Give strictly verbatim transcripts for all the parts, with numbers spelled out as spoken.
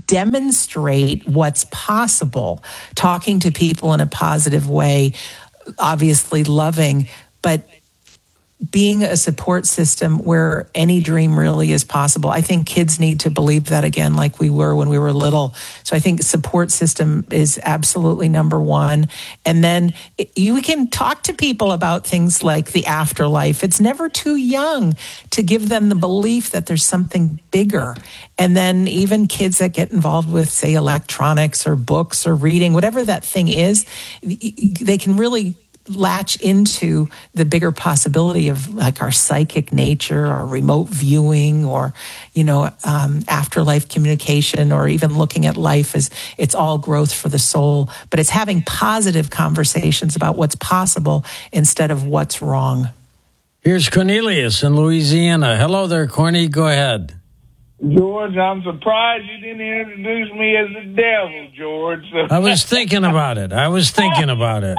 demonstrate what's possible, talking to people in a positive way, obviously loving, but being a support system where any dream really is possible. I think kids need to believe that again, like we were when we were little. So I think support system is absolutely number one. And then you can talk to people about things like the afterlife. It's never too young to give them the belief that there's something bigger. And then even kids that get involved with, say, electronics or books or reading, whatever that thing is, they can really latch into the bigger possibility of like our psychic nature or remote viewing or, you know, um, afterlife communication, or even looking at life as it's all growth for the soul. But it's having positive conversations about what's possible instead of what's wrong. Here's Cornelius in Louisiana. Hello there, Corny. Go ahead. George, I'm surprised you didn't introduce me as the devil, George. I was thinking about it. I was thinking about it.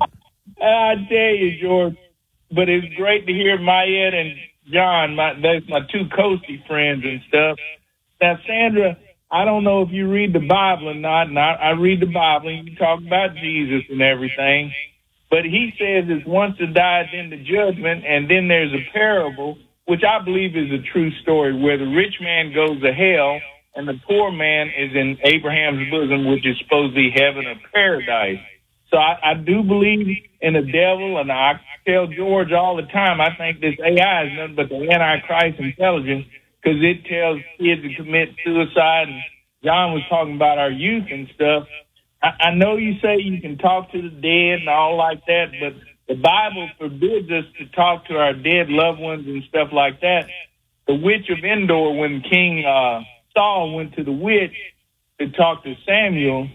I tell you, George, but it's great to hear Mayette and John. My, that's my two Coastie friends and stuff. Now, Sandra, I don't know if you read the Bible or not, and I, I read the Bible, and you talk about Jesus and everything, but he says it's once to die, then the judgment, and then there's a parable, which I believe is a true story, where the rich man goes to hell, and the poor man is in Abraham's bosom, which is supposed to be heaven or paradise. So I, I do believe in the devil, and I tell George all the time, I think this A I is nothing but the Antichrist intelligence, because it tells kids to commit suicide. And John was talking about our youth and stuff. I, I know you say you can talk to the dead and all like that, but the Bible forbids us to talk to our dead loved ones and stuff like that. The witch of Endor, when King uh, Saul went to the witch to talk to Samuel,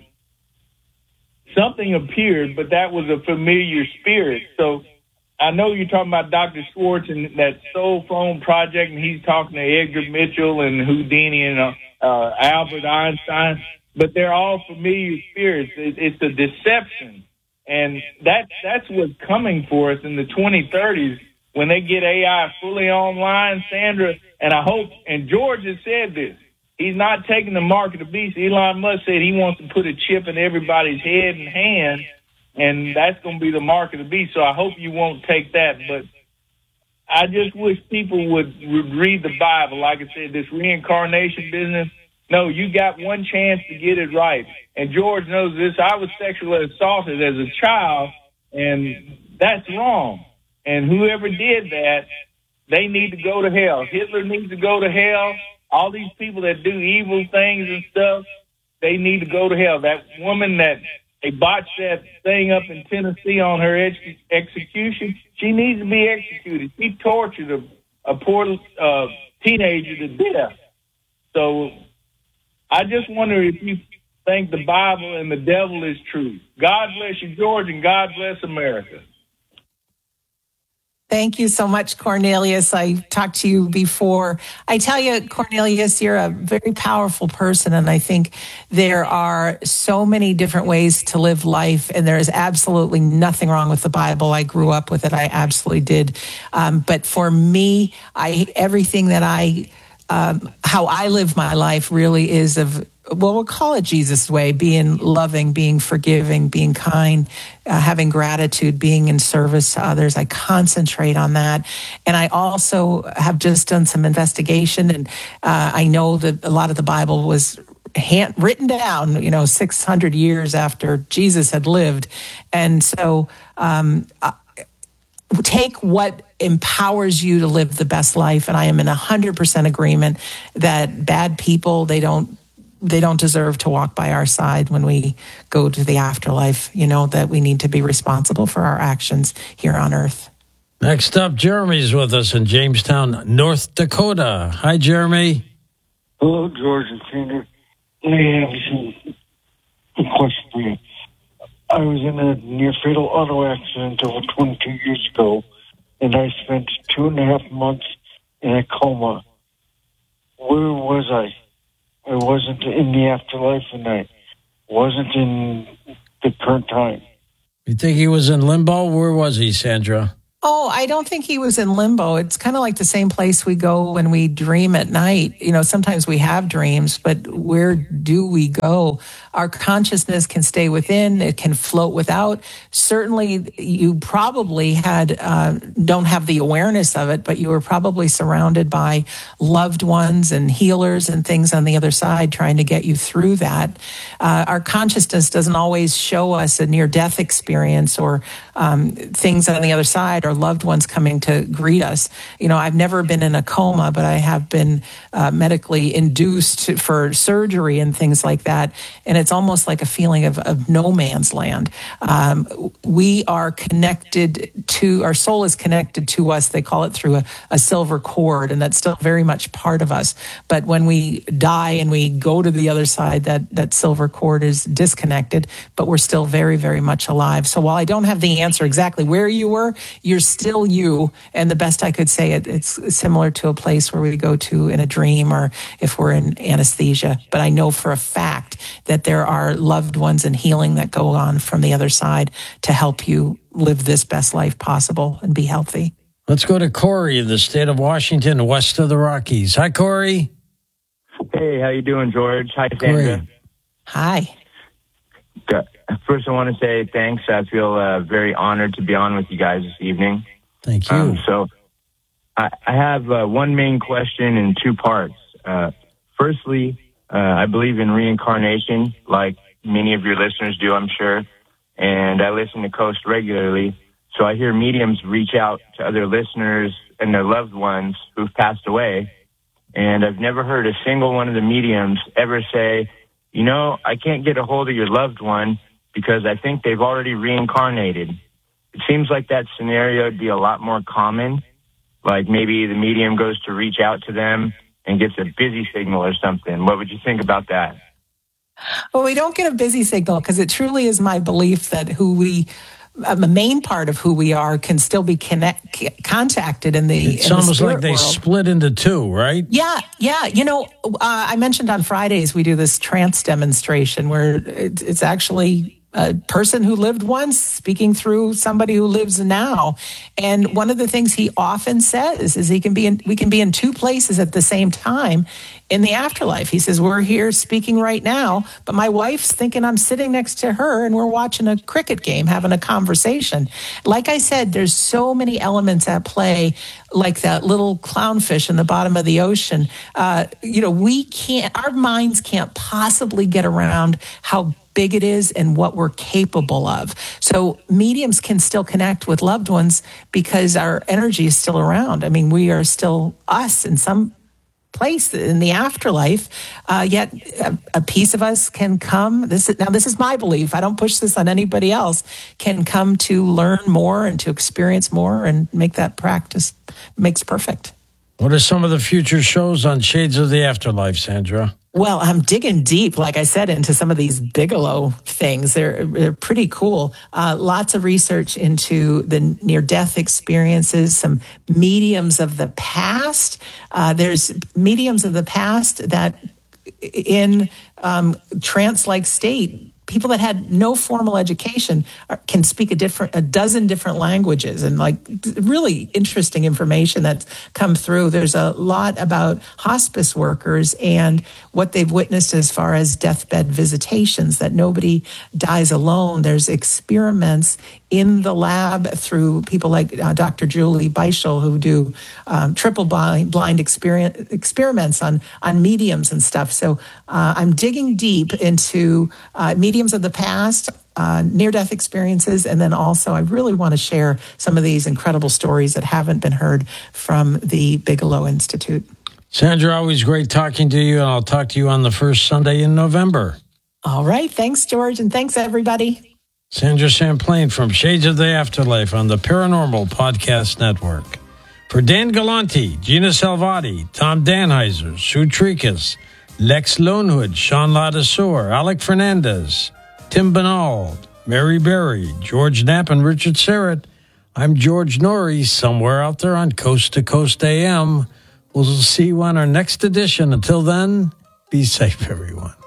something appeared, but that was a familiar spirit. So I know you're talking about Doctor Schwartz and that Soul Phone project, and he's talking to Edgar Mitchell and Houdini and uh, uh, Albert Einstein, but they're all familiar spirits. It, it's a deception, and that that's what's coming for us in the twenty thirties when they get A I fully online, Sandra. And I hope, and George has said this, he's not taking the mark of the beast. Elon Musk said he wants to put a chip in everybody's head and hand, and that's going to be the mark of the beast. So I hope you won't take that. But I just wish people would, would read the Bible. Like I said, this reincarnation business, no, you got one chance to get it right. And George knows this. I was sexually assaulted as a child, and that's wrong. And whoever did that, they need to go to hell. Hitler needs to go to hell. All these people that do evil things and stuff, they need to go to hell. That woman that they botched that thing up in Tennessee on her ex- execution, she needs to be executed. She tortured a, a poor uh, teenager to death. So I just wonder if you think the Bible and the devil is true. God bless you, George, and God bless America. Thank you so much, Cornelius. I talked to you before. I tell you, Cornelius, you're a very powerful person, and I think there are so many different ways to live life, and there is absolutely nothing wrong with the Bible. I grew up with it. I absolutely did. Um, but for me, I everything that I, um, how I live my life really is of, well, we'll call it Jesus' way, being loving, being forgiving, being kind, uh, having gratitude, being in service to others. I concentrate on that. And I also have just done some investigation, and uh, I know that a lot of the Bible was hand, written down, you know, six hundred years after Jesus had lived. And so um, uh, take what empowers you to live the best life. And I am in one hundred percent agreement that bad people, they don't, they don't deserve to walk by our side when we go to the afterlife, you know, that we need to be responsible for our actions here on earth. Next up, Jeremy's with us in Jamestown, North Dakota. Hi, Jeremy. Hello, George and Sandra. I have a question for you. I was in a near-fatal auto accident over twenty-two years ago, and I spent two and a half months in a coma. Where was I? I wasn't in the afterlife, and I wasn't in the current time. You think he was in limbo? Where was he, Sandra? Oh, I don't think he was in limbo. It's kind of like the same place we go when we dream at night. You know, sometimes we have dreams, but where do we go? Our consciousness can stay within, it can float without. Certainly, you probably had, uh, don't have the awareness of it, but you were probably surrounded by loved ones and healers and things on the other side trying to get you through that. Uh, our consciousness doesn't always show us a near-death experience or um, things on the other side or loved ones coming to greet us. You know, I've never been in a coma, but I have been uh, medically induced for surgery and things like that. And it's almost like a feeling of, of no man's land. Um, we are connected to, our soul is connected to us. They call it through a, a silver cord, and that's still very much part of us. But when we die and we go to the other side, that, that silver cord is disconnected, but we're still very, very much alive. So while I don't have the answer exactly where you were, you're still you. And the best I could say it, it's similar to a place where we go to in a dream or if we're in anesthesia. But I know for a fact that there are loved ones and healing that go on from the other side to help you live this best life possible and be healthy. Let's go to Corey in the state of Washington, west of the Rockies. Hi, Corey. Hey, how you doing, George? Hi, Sandra. Great. Hi. Good. First, I want to say thanks. I feel uh, very honored to be on with you guys this evening. Thank you. Um, so I, I have uh, one main question in two parts. Uh, firstly, uh, I believe in reincarnation, like many of your listeners do, I'm sure. And I listen to Coast regularly. So I hear mediums reach out to other listeners and their loved ones who've passed away. And I've never heard a single one of the mediums ever say, you know, I can't get a hold of your loved one because I think they've already reincarnated. It seems like that scenario would be a lot more common. Like maybe the medium goes to reach out to them and gets a busy signal or something. What would you think about that? Well, we don't get a busy signal because it truly is my belief that who we, uh, the main part of who we are can still be connect, contacted in the It's in almost the like they world. split into two, right? Yeah, yeah. You know, uh, I mentioned on Fridays we do this trance demonstration where it, it's actually a person who lived once speaking through somebody who lives now. And one of the things he often says is he can be in, we can be in two places at the same time in the afterlife. He says, we're here speaking right now, but my wife's thinking I'm sitting next to her and we're watching a cricket game, having a conversation. Like I said, there's so many elements at play, like that little clownfish in the bottom of the ocean. Uh, you know, we can't, our minds can't possibly get around how big it is and what we're capable of. So mediums can still connect with loved ones because our energy is still around. I mean, we are still us in some place in the afterlife, uh, yet a, a piece of us can come. This is, now, this is my belief. I don't push this on anybody else. Can come to learn more and to experience more and make that practice makes perfect. What are some of the future shows on Shades of the Afterlife, Sandra? Well, I'm digging deep, like I said, into some of these Bigelow things. They're, they're pretty cool. Uh, lots of research into the near-death experiences, some mediums of the past. Uh, there's mediums of the past that in um, trance-like state, people that had no formal education are, can speak a different, a dozen different languages, and like really interesting information that's come through. There's a lot about hospice workers and what they've witnessed as far as deathbed visitations, that nobody dies alone. There's experiments in the lab through people like uh, Doctor Julie Beischel, who do um, triple blind, blind experiment, experiments on, on mediums and stuff. So uh, I'm digging deep into uh, mediums of the past, uh, near-death experiences, and then also I really want to share some of these incredible stories that haven't been heard from the Bigelow Institute. Sandra, always great talking to you, and I'll talk to you on the first Sunday in November. All right. Thanks, George, and thanks, everybody. Sandra Champlain from Shades of the Afterlife on the Paranormal Podcast Network. For Dan Galante, Gina Salvati, Tom Danheiser, Sue Trikas, Lex Lonehood, Sean Ladassour, Alec Fernandez, Tim Benald, Mary Berry, George Knapp, and Richard Serrett, I'm George Norrie, somewhere out there on Coast to Coast A M. We'll see you on our next edition. Until then, be safe, everyone.